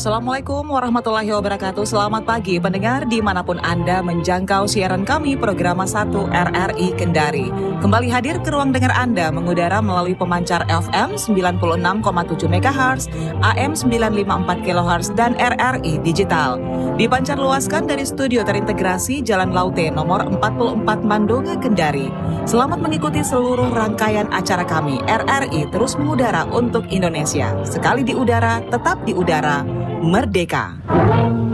Assalamualaikum warahmatullahi wabarakatuh. Selamat pagi pendengar dimanapun Anda menjangkau siaran kami program 1 RRI Kendari. Kembali hadir ke ruang dengar Anda mengudara melalui pemancar FM 96,7 MHz, AM 954 kHz, dan RRI Digital. Dipancar luaskan dari studio terintegrasi Jalan Laute nomor 44 Mandonga, Kendari. Selamat mengikuti seluruh rangkaian acara kami. RRI terus mengudara untuk Indonesia. Sekali di udara, tetap di udara. Merdeka.